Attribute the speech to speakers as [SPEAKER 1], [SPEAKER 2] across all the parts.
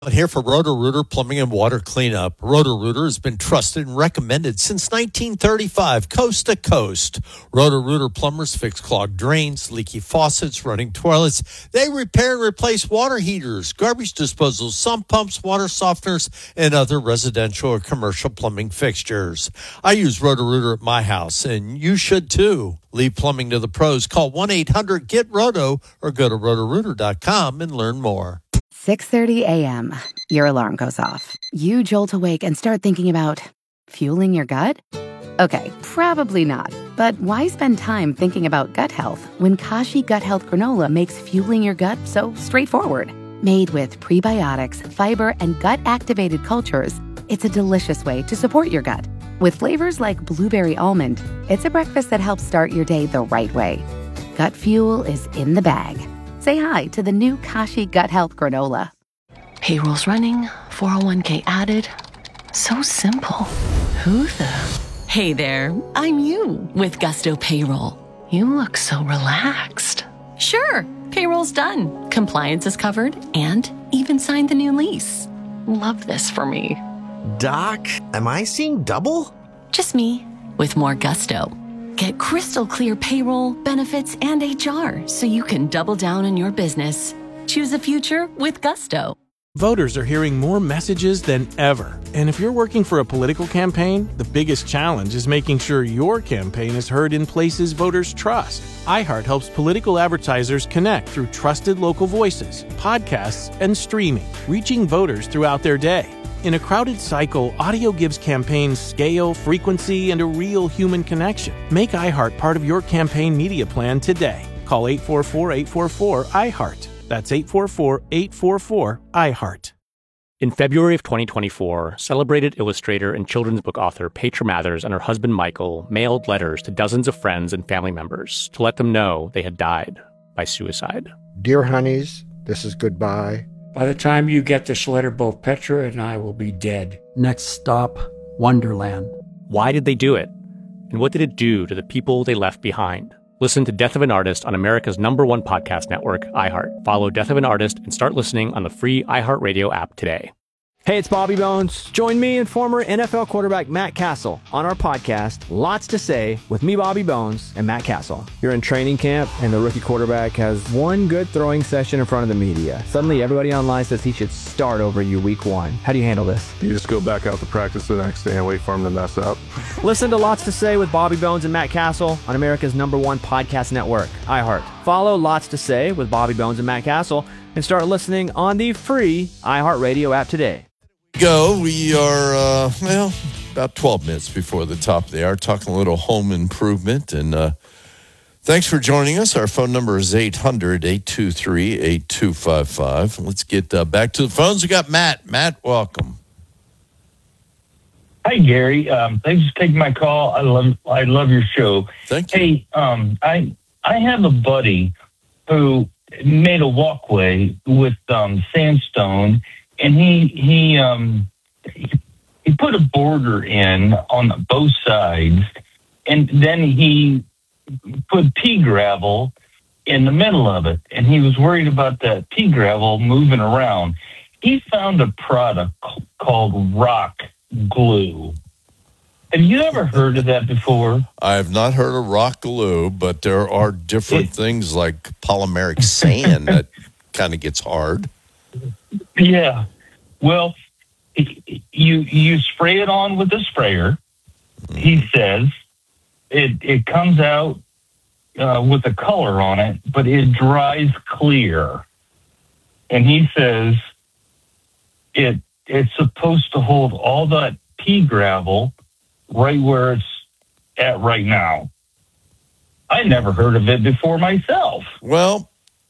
[SPEAKER 1] Here for Roto-Rooter Plumbing and Water Cleanup. Roto-Rooter has been trusted and recommended since 1935, coast to coast. Roto-Rooter plumbers fix clogged drains, leaky faucets, running toilets. They repair and replace water heaters, garbage disposals, sump pumps, water softeners, and other residential or commercial plumbing fixtures. I use Roto-Rooter at my house, and you should too. Leave plumbing to the pros. Call 1-800-GET-ROTO or go to rotorooter.com and learn more.
[SPEAKER 2] 6:30 a.m. Your alarm goes off. You jolt awake and start thinking about fueling your gut? Okay, probably not. But why spend time thinking about gut health when Kashi Gut Health Granola makes fueling your gut so straightforward? Made with prebiotics, fiber, and gut-activated cultures, it's a delicious way to support your gut. With flavors like blueberry almond, it's a breakfast that helps start your day the right way. Gut fuel is in the bag. Say hi to the new Kashi Gut Health Granola.
[SPEAKER 3] Payroll's running, 401k added. So simple. Who the? Hey there, I'm you with Gusto Payroll. You look so relaxed. Sure, payroll's done. Compliance is covered and even signed the new lease. Love this for me.
[SPEAKER 4] Doc, am I seeing double?
[SPEAKER 3] Just me with more gusto. Get crystal clear payroll, benefits, and HR so you can double down on your business. Choose a future with Gusto.
[SPEAKER 5] Voters are hearing more messages than ever. And if you're working for a political campaign, the biggest challenge is making sure your campaign is heard in places voters trust. iHeart helps political advertisers connect through trusted local voices, podcasts, and streaming, reaching voters throughout their day. In a crowded cycle, audio gives campaigns scale, frequency, and a real human connection. Make iHeart part of your campaign media plan today. Call 844-844-iHeart. That's 844-844-iHeart.
[SPEAKER 6] In February of 2024, celebrated illustrator and children's book author Petra Mathers and her husband Michael mailed letters to dozens of friends and family members to let them know they had died by suicide.
[SPEAKER 7] Dear honeys, this is goodbye.
[SPEAKER 8] By the time you get this letter, both Petra and I will be dead.
[SPEAKER 9] Next stop, Wonderland.
[SPEAKER 6] Why did they do it? And what did it do to the people they left behind? Listen to Death of an Artist on America's #1 podcast network, iHeart. Follow Death of an Artist and start listening on the free iHeartRadio app today.
[SPEAKER 10] Hey, it's Bobby Bones. Join me and former NFL quarterback Matt Castle on our podcast, Lots to Say, with me, Bobby Bones, and Matt Castle. You're in training camp, and the rookie quarterback has one good throwing session in front of the media. Suddenly, everybody online says he should start over you week one. How do you handle this?
[SPEAKER 11] You just go back out to practice the next day and wait for him to mess up.
[SPEAKER 10] Listen to Lots to Say with Bobby Bones and Matt Castle on America's #1 podcast network, iHeart. Follow Lots to Say with Bobby Bones and Matt Castle and start listening on the free iHeartRadio app today.
[SPEAKER 1] We are, about 12 minutes before the top of the hour, talking a little home improvement. And thanks for joining us. Our phone number is 800-823-8255. Let's get back to the phones. We got Matt. Matt, welcome.
[SPEAKER 12] Hi, Gary. Thanks for taking my call. I love your show.
[SPEAKER 1] Thank you.
[SPEAKER 12] Hey, I have a buddy who made a walkway with sandstone, and he put a border in on both sides, and then he put pea gravel in the middle of it, and he was worried about that pea gravel moving around. He found a product called rock glue. Have you ever heard of that before?
[SPEAKER 1] I have not heard of rock glue, but there are different things like polymeric sand that kind of gets hard.
[SPEAKER 12] Yeah. Well, you spray it on with a sprayer. He says it comes out with a color on it, but it dries clear. And he says it's supposed to hold all that pea gravel right where it's at right now. I never heard of it before myself.
[SPEAKER 1] Well,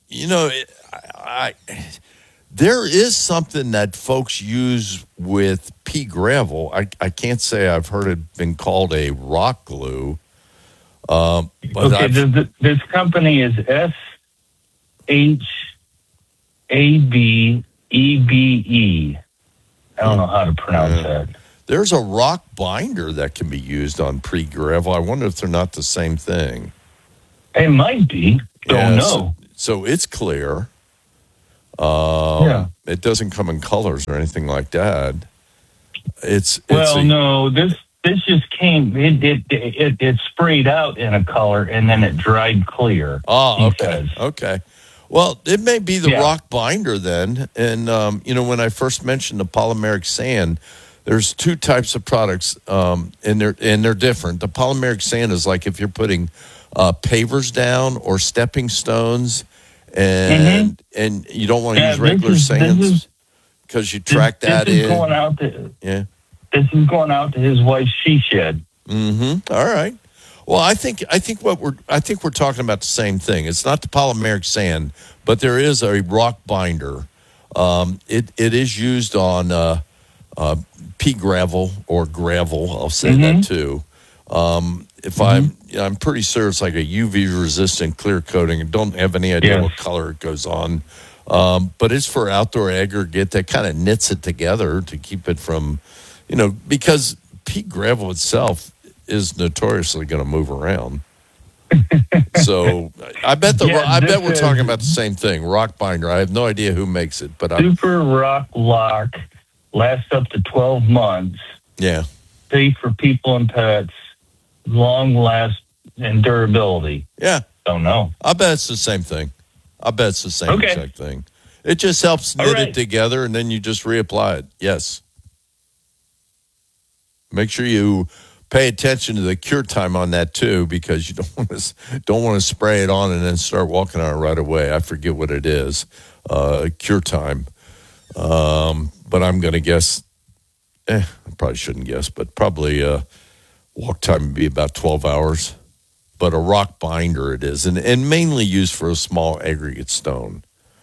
[SPEAKER 1] there is something that folks use with pea gravel. I can't say I've heard it been called a rock glue. But
[SPEAKER 12] this company is SHABEBE. I don't know how to pronounce that.
[SPEAKER 1] There's a rock binder that can be used on pea gravel. I wonder if they're not the same thing.
[SPEAKER 12] It might be. Don't know.
[SPEAKER 1] So it's clear.
[SPEAKER 13] It doesn't come in colors or anything like that. This
[SPEAKER 12] just came. It sprayed out in a color and then it dried clear.
[SPEAKER 13] Oh, okay, okay. Well, it may be the rock binder then. And when I first mentioned the polymeric sand, there's two types of products, and they're different. The polymeric sand is like if you're putting pavers down or stepping stones, and you don't want to use regular sands because you track that in.
[SPEAKER 12] This is going out to his wife's she shed.
[SPEAKER 13] Mm-hmm. All right. Well, I think we're talking about the same thing. It's not the polymeric sand, but there is a rock binder. It is used on pea gravel or gravel. I'll say that too. If I'm pretty sure it's like a UV resistant clear coating. I don't have any idea what color it goes on, but it's for outdoor aggregate that kind of knits it together to keep it from, because pea gravel itself is notoriously going to move around. So I bet we're talking about the same thing. Rock binder. I have no idea who makes it, but
[SPEAKER 12] Super Rock Lock lasts up to 12 months.
[SPEAKER 13] Yeah.
[SPEAKER 12] Safe for people and pets. Long last and durability.
[SPEAKER 13] Yeah.
[SPEAKER 12] Don't know.
[SPEAKER 13] I bet it's the same thing. Exact thing. It just helps knit it together, and then you just reapply it. Yes. Make sure you pay attention to the cure time on that too, because you don't want to spray it on and then start walking on it right away. I forget what it is, cure time. But I'm going to guess. I probably shouldn't guess, but probably walk time would be about 12 hours. But a rock binder it is, and mainly used for a small aggregate stone.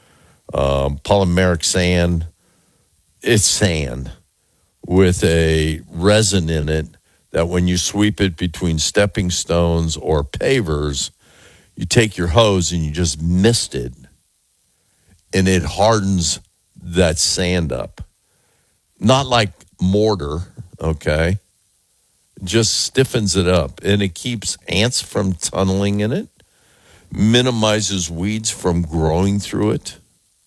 [SPEAKER 13] Polymeric sand, it's sand with a resin in it that when you sweep it between stepping stones or pavers, you take your hose and you just mist it, and it hardens that sand up. Not like mortar, okay? Just stiffens it up, and it keeps ants from tunneling in it, minimizes weeds from growing through it,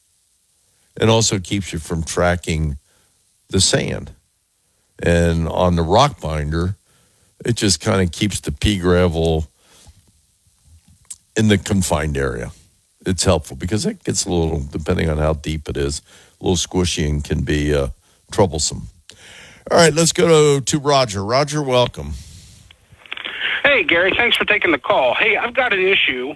[SPEAKER 13] and also keeps you from tracking the sand. And on the rock binder, it just kind of keeps the pea gravel in the confined area. It's helpful because it gets a little, depending on how deep it is, a little squishy and can be troublesome. All right, let's go to Roger. Roger, welcome.
[SPEAKER 14] Hey, Gary, thanks for taking the call. Hey, I've got an issue.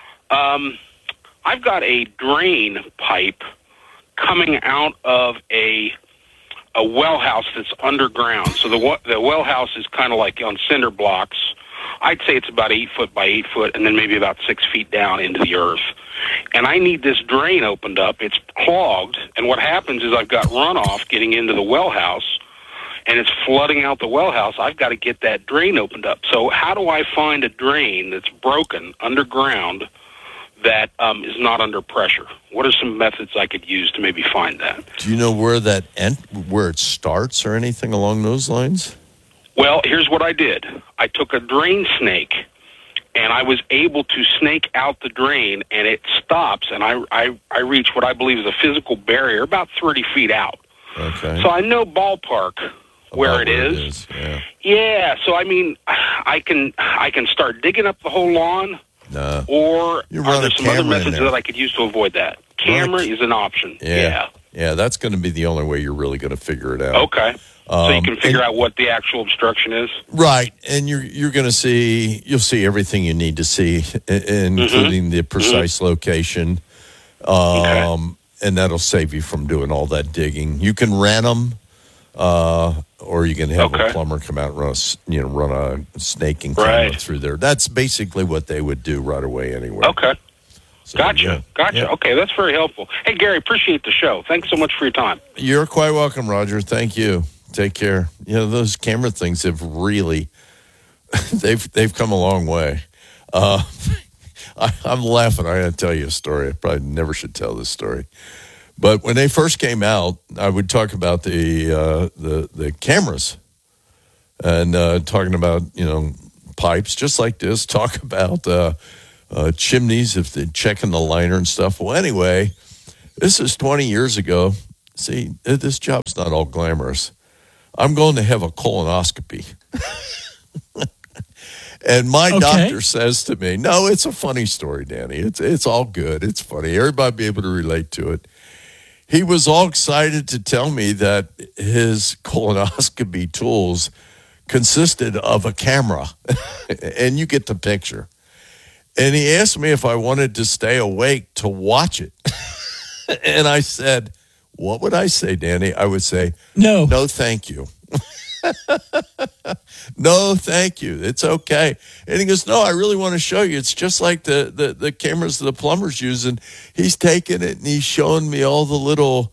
[SPEAKER 14] I've got a drain pipe coming out of a well house that's underground. So the well house is kind of like on cinder blocks. I'd say it's about 8 foot by 8 foot, and then maybe about 6 feet down into the earth. And I need this drain opened up. It's clogged, and what happens is I've got runoff getting into the well house, and it's flooding out the well house. I've got to get that drain opened up. So how do I find a drain that's broken underground that is not under pressure? What are some methods I could use to maybe find that?
[SPEAKER 13] Do you know where where it starts or anything along those lines?
[SPEAKER 14] Well, here's what I did. I took a drain snake, and I was able to snake out the drain, and it stops, and I reach what I believe is a physical barrier about 30 feet out.
[SPEAKER 13] Okay.
[SPEAKER 14] So I know ballpark where it is. Yeah. So I mean, I can start digging up the whole lawn.
[SPEAKER 13] No.
[SPEAKER 14] Or are there some other methods that I could use to avoid that? Camera is an option. Yeah,
[SPEAKER 13] that's going to be the only way you're really going to figure it out.
[SPEAKER 14] Okay. So you can figure out what the actual obstruction is?
[SPEAKER 13] Right. And you're going to you'll see everything you need to see, including the precise location. And that'll save you from doing all that digging. You can rent them, or you can have a plumber come out and run a snaking camera through there. That's basically what they would do right away anyway.
[SPEAKER 14] Okay. So, Gotcha. Yeah. Okay, that's very helpful. Hey, Gary, appreciate the show. Thanks so much for your time.
[SPEAKER 13] You're quite welcome, Roger. Thank you. Take care. Those camera things have really, they've come a long way. I'm laughing. I got to tell you a story. I probably never should tell this story. But when they first came out, I would talk about the cameras and talking about, pipes just like this, talk about chimneys, if they're checking the liner and stuff. Well, anyway, This is 20 years ago. See, this job's not all glamorous. I'm going to have a colonoscopy. And my doctor says to me, no, it's a funny story, Danny. It's all good. It's funny. Everybody be able to relate to it. He was all excited to tell me that his colonoscopy tools consisted of a camera. And you get the picture. And he asked me if I wanted to stay awake to watch it. And I said, what would I say, Danny? I would say, no, thank you. No, thank you. It's okay. And he goes, no, I really want to show you. It's just like the cameras the plumbers use. And he's taking it and he's showing me all the little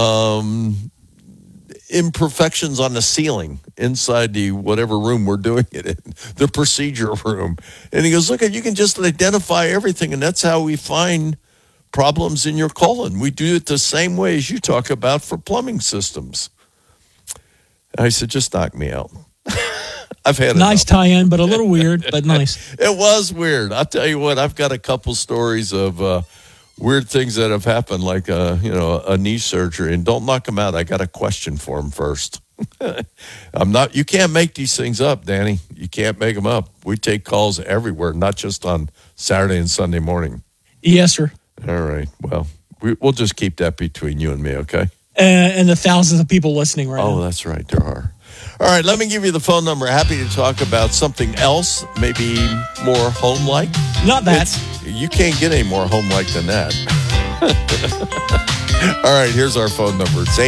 [SPEAKER 13] imperfections on the ceiling inside the whatever room we're doing it in, the procedure room. And he goes, look, you can just identify everything. And that's how we find problems in your colon. We do it the same way as you talk about for plumbing systems. I said, just knock me out. I've had
[SPEAKER 15] nice tie-in, but a little weird, but nice.
[SPEAKER 13] It was weird. I'll tell you what, I've got a couple stories of weird things that have happened, like a knee surgery. And don't knock them out. I got a question for him first. You can't make these things up, Danny. You can't make them up. We take calls everywhere, not just on Saturday and Sunday morning.
[SPEAKER 15] Yes, sir.
[SPEAKER 13] All right. Well, we'll just keep that between you and me, okay?
[SPEAKER 15] And the thousands of people listening right now.
[SPEAKER 13] Oh, that's right. There are. All right, let me give you the phone number. Happy to talk about something else, maybe more home-like.
[SPEAKER 15] Not that.
[SPEAKER 13] You can't get any more home-like than that. All right, here's our phone number. It's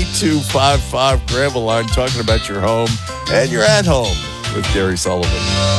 [SPEAKER 13] 800-823-8255. Grab a line talking about your home and you're at home with Gary Sullivan.